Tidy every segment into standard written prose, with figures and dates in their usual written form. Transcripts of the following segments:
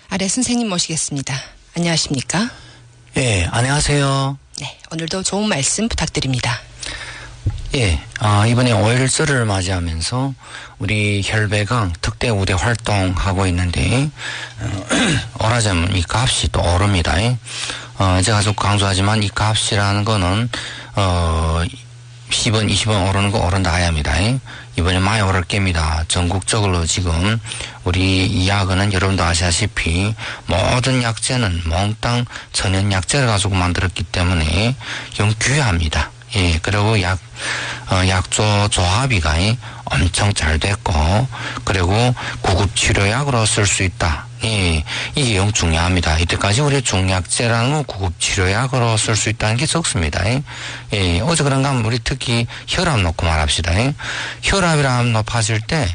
아래 선생님 모시겠습니다. 안녕하십니까? 예, 안녕하세요. 네, 오늘도 좋은 말씀 부탁드립니다. 예, 이번에 5.1절을 맞이하면서 우리 혈배강 특대 우대 활동하고 있는데, 오라자면 이 값이 또 오릅니다. 제가 계속 강조하지만 이 값이라는 거는, 10원, 20원 오르는 거 오른다 아야입니다. 이번에 많이 오를 겁니다. 전국적으로 지금 우리 이 약은 여러분도 아시다시피 모든 약재는 몽땅 천연 약재를 가지고 만들었기 때문에 좀 귀합니다. 예, 그리고 약조 조합이가 엄청 잘 됐고, 그리고 구급 치료약으로 쓸 수 있다. 예, 이게 영 중요합니다. 이때까지 우리 중약제라는 거 구급 치료약으로 쓸 수 있다는 게 적습니다. 예, 어제 그런가 하면 우리 특히 혈압 놓고 말합시다. 혈압이라 높아질 때,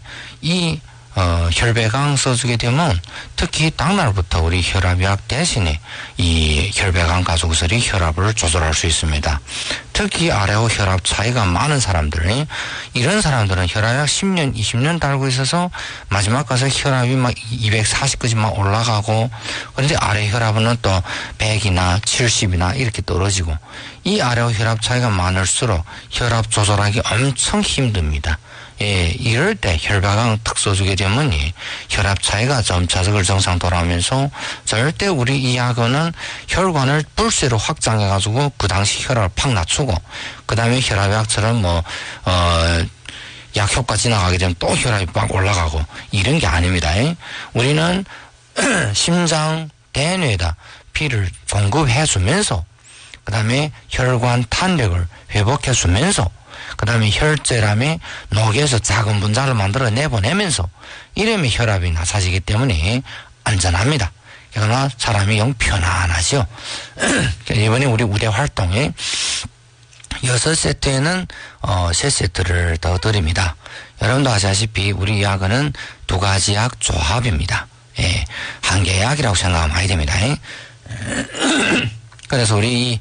혈배강 써주게 되면 특히 당날부터 우리 혈압약 대신에 이 혈배강 가족들이 혈압을 조절할 수 있습니다. 특히 아래호 혈압 차이가 많은 사람들, 이런 사람들은 혈압약 10년, 20년 달고 있어서 마지막 가서 혈압이 막 240까지 막 올라가고, 그런데 아래 혈압은 또 100이나 70이나 이렇게 떨어지고, 이 아래호 혈압 차이가 많을수록 혈압 조절하기 엄청 힘듭니다. 예, 이럴 때 혈배강 탁 써주게 되면 혈압 차이가 점차적으로 정상 돌아오면서 절대 우리 이 약은 혈관을 불세로 확장해가지고 그 당시 혈압을 팍 낮추고, 그 다음에 혈압약처럼 약 효과 지나가게 되면 또 혈압이 막 올라가고 이런 게 아닙니다. 우리는 심장, 대뇌에다 피를 공급해주면서, 그 다음에 혈관 탄력을 회복해주면서, 그 다음에 혈제람이 녹여서 작은 분자를 만들어 내보내면서 이러면 혈압이 낮아지기 때문에 안전합니다. 그러나 사람이 영 편안하죠. 이번에 우리 우대 활동에 6세트에는 3세트를 더 드립니다. 여러분도 아시다시피 우리 약은 두 가지 약 조합입니다. 예, 한 개 약이라고 생각하면 많이 됩니다. 그래서 우리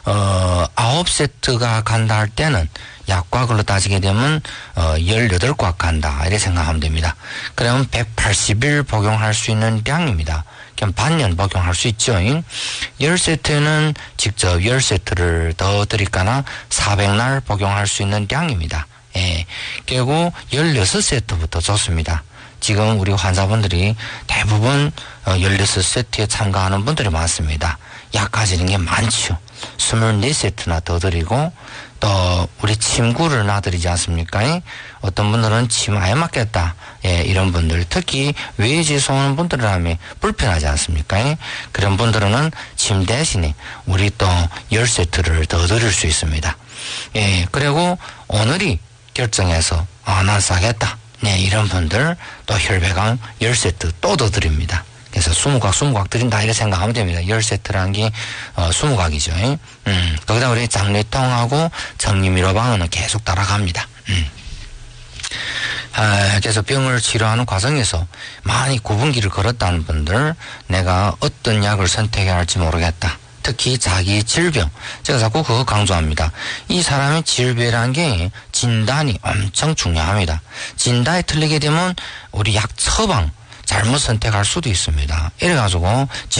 9세트가 간다 할 때는 약과걸로 따지게 되면 18꽉 간다 이렇게 생각하면 됩니다. 그러면 180일 복용할 수 있는量입니다. 그럼 반년 복용할 수 있죠. 10세트는 직접 10세트를 더 드릴까나 400날 복용할 수 있는量입니다. 예, 결국 16세트부터 좋습니다. 지금 우리 환자분들이 대부분 16세트에 참가하는 분들이 많습니다. 약 가지는 게 많죠. 24세트나 더 드리고, 또 우리 침구를 놔드리지 않습니까? 어떤 분들은 침 아예 맞겠다. 예, 이런 분들, 특히 외지에서 오는 분들이라면 불편하지 않습니까? 그런 분들은 침 대신에 우리 또 10세트를 더 드릴 수 있습니다. 예, 그리고 오늘이 결정해서 난 싸겠다. 네, 이런 분들 또 혈배강 10세트 또 더 드립니다. 그래서 20각 드린다 이렇게 생각하면 됩니다. 10세트라는 게 20각이죠. 거기다 우리 장례통하고 정리미로방은 계속 따라갑니다. 그래서 병을 치료하는 과정에서 많이 구분기를 걸었다는 분들, 내가 어떤 약을 선택해야 할지 모르겠다. 특히 자기 질병, 제가 자꾸 그거 강조합니다. 이 사람의 질병이라는 게 진단이 엄청 중요합니다. 진단이 틀리게 되면 우리 약 처방 잘못 선택할 수도 있습니다. 이래가지고